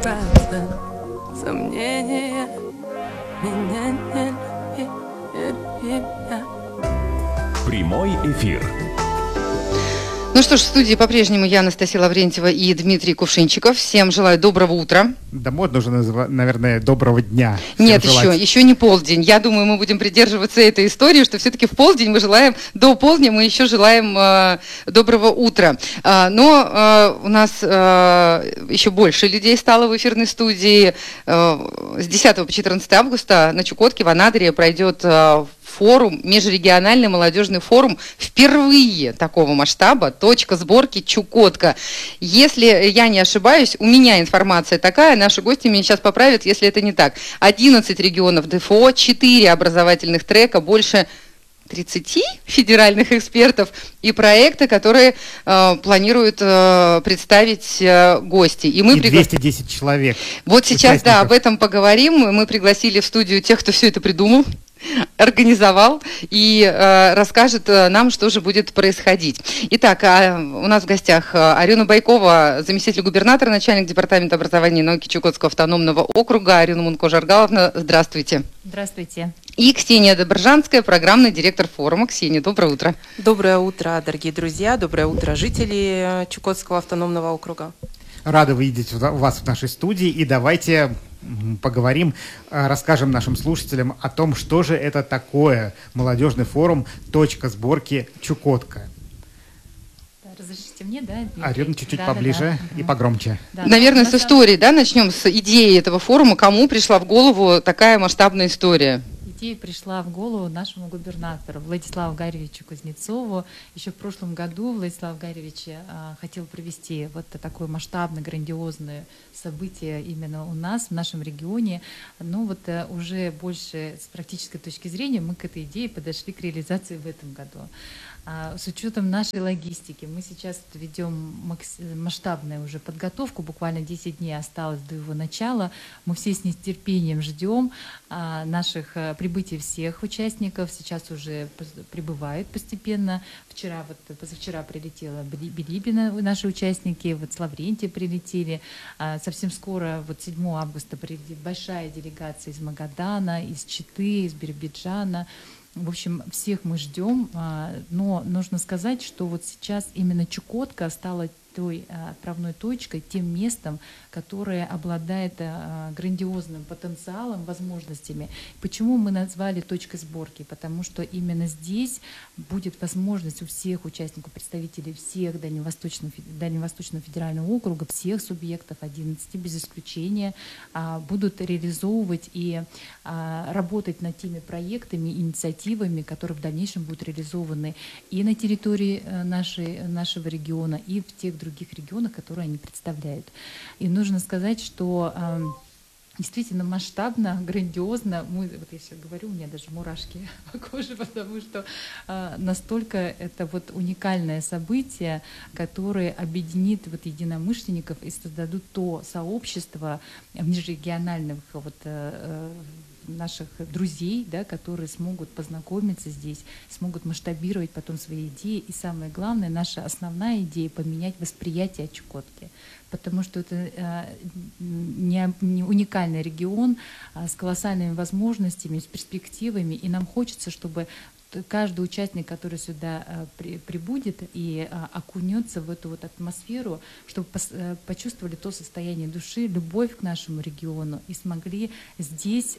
напрасно. Сомнения меня не Прямой эфир. Ну что ж, в студии по-прежнему я, Анастасия Лаврентьева и Дмитрий Кувшинчиков. Всем желаю доброго утра. Да модно уже, наверное, доброго дня. Нет, еще не полдень. Я думаю, мы будем придерживаться этой истории, что все-таки в полдень мы желаем, до полдня мы еще желаем доброго утра. Но у нас еще больше людей стало в эфирной студии. С 10 по 14 августа на Чукотке в Анадыре пройдет форум, межрегиональный молодежный форум впервые такого масштаба, точка сборки Чукотка. Если я не ошибаюсь, у меня информация такая, наши гости меня сейчас поправят, если это не так. 11 регионов ДФО, 4 образовательных трека, больше 30 федеральных экспертов и проекты, которые планируют представить гости. И 210 человек. Вот сейчас, да, об этом поговорим. Мы пригласили в студию тех, кто все это придумал, организовал и расскажет нам, что же будет происходить. Итак, у нас в гостях Арина Байкова, заместитель губернатора, начальник департамента образования и науки Чукотского автономного округа. Арина Мунко-Жаргаловна, здравствуйте. Здравствуйте. И Ксения Добржанская, программный директор форума. Ксения, доброе утро. Доброе утро, дорогие друзья, доброе утро, жители Чукотского автономного округа. Рада видеть вас в нашей студии, и давайте поговорим, расскажем нашим слушателям о том, что же это такое молодежный форум «Точка сборки Чукотка». Разрешите мне, да? Арина, чуть-чуть поближе и погромче. Да, наверное, с истории, да, начнем с идеи этого форума. Кому пришла в голову такая масштабная история? Идея пришла в голову нашему губернатору Владиславу Гарьевичу Кузнецову. Еще в прошлом году Владислав Гарьевич хотел провести вот такое масштабное, грандиозное событие именно у нас, в нашем регионе. Но вот уже больше с практической точки зрения мы к этой идее подошли к реализации в этом году. С учетом нашей логистики мы сейчас ведем масштабную уже подготовку, буквально 10 дней осталось до его начала. Мы все с нетерпением ждем наших прибытий всех участников. Сейчас уже прибывают постепенно. Позавчера прилетела Билибина, наши участники, вот с Лаврентия прилетели. Совсем скоро, 7 августа, прилетит большая делегация из Магадана, из Читы, из Биробиджана. В общем, всех мы ждем, но нужно сказать, что вот сейчас именно Чукотка стала той отправной точкой, тем местом, которое обладает грандиозным потенциалом, возможностями. Почему мы назвали точкой сборки? Потому что именно здесь будет возможность у всех участников, представителей всех Дальневосточного федерального округа, всех субъектов, 11 без исключения, будут реализовывать и работать над теми проектами, инициативами, которые в дальнейшем будут реализованы и на территории нашего региона, и в тех других регионах, которые они представляют. И нужно сказать, что действительно масштабно, грандиозно. Вот я сейчас говорю, у меня даже мурашки по коже, потому что настолько это вот уникальное событие, которое объединит единомышленников и создадут то сообщество межрегиональных наших друзей, да, которые смогут познакомиться здесь, смогут масштабировать потом свои идеи. И самое главное, наша основная идея — поменять восприятие Чукотки. Потому что это не уникальный регион с колоссальными возможностями, с перспективами. И нам хочется, чтобы каждый участник, который сюда прибудет и окунется в эту атмосферу, чтобы почувствовали то состояние души, любовь к нашему региону и смогли здесь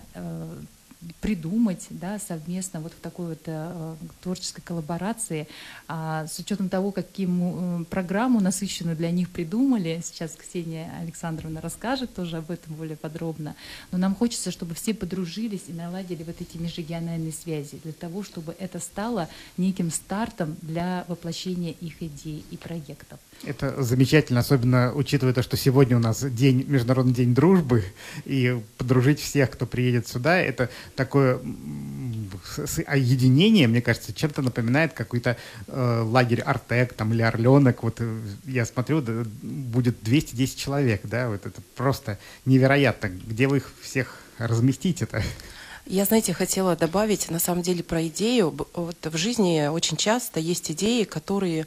придумать, да, совместно в такой творческой коллаборации, с учетом того, каким программу насыщенную для них придумали. Сейчас Ксения Александровна расскажет тоже об этом более подробно. Но нам хочется, чтобы все подружились и наладили эти межрегиональные связи для того, чтобы это стало неким стартом для воплощения их идей и проектов. Это замечательно, особенно учитывая то, что сегодня у нас Международный день дружбы, и подружить всех, кто приедет сюда, это такое единение, мне кажется, чем-то напоминает какой-то лагерь Артек или Орленок. Я смотрю, будет 210 человек, да, это просто невероятно. Где вы их всех разместите-то? Я, хотела добавить, на самом деле, про идею. В жизни очень часто есть идеи, которые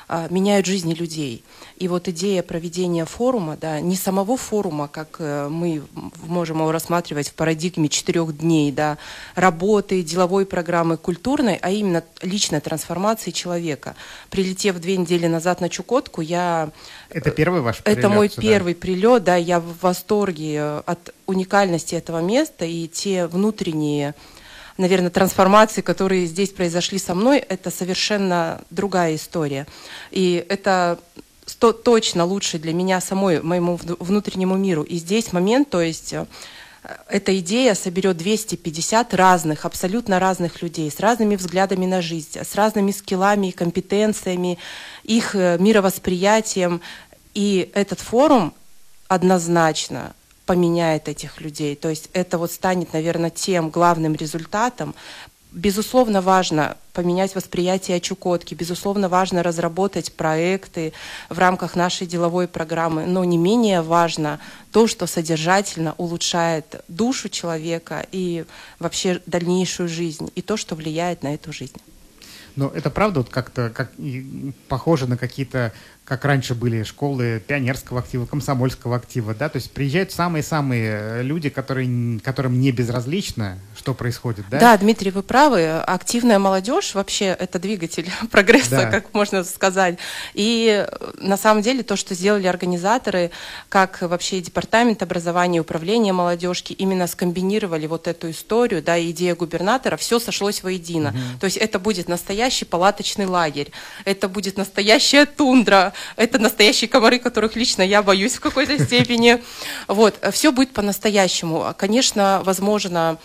меняют жизни людей. И вот идея проведения форума, да, не самого форума, как мы можем его рассматривать в парадигме 4 дней, да, работы, деловой программы, культурной, а именно личной трансформации человека. Прилетев 2 недели назад на Чукотку, Это первый ваш прилет это мой сюда? первый прилет, да, я в восторге от уникальности этого места и те внутренние, наверное, трансформации, которые здесь произошли со мной, это совершенно другая история. И это точно лучше для меня самой, моему внутреннему миру. И здесь момент, то есть эта идея соберет 250 разных, абсолютно разных людей, с разными взглядами на жизнь, с разными скиллами и компетенциями, их мировосприятием. И этот форум однозначно поменяет этих людей. То есть это вот станет, наверное, тем главным результатом. Безусловно, важно поменять восприятие о Чукотке, безусловно, важно разработать проекты в рамках нашей деловой программы, но не менее важно то, что содержательно улучшает душу человека и вообще дальнейшую жизнь, и то, что влияет на эту жизнь. Но это правда вот как-то похоже на какие-то, как раньше были школы пионерского актива, комсомольского актива, да? То есть приезжают самые-самые люди, которым не безразлично, что происходит, да? Да, Дмитрий, вы правы. Активная молодежь вообще это двигатель прогресса, Да. как можно сказать. И на самом деле то, что сделали организаторы, как вообще департамент образования и управление молодежки, именно скомбинировали вот эту историю, да, и идея губернатора, все сошлось воедино. То есть это будет настоящий палаточный лагерь, это будет настоящая тундра, это настоящие комары, которых лично я боюсь в какой-то степени. Вот, все будет по-настоящему. Конечно, возможно,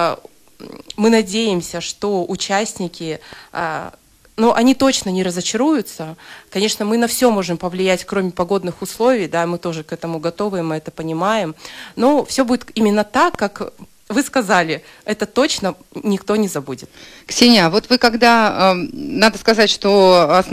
мы надеемся, что участники, но они точно не разочаруются. Конечно, мы на все можем повлиять, кроме погодных условий, да, мы тоже к этому готовы, мы это понимаем. Но все будет именно так, как вы сказали, это точно никто не забудет. Ксения, вот вы когда, надо сказать, что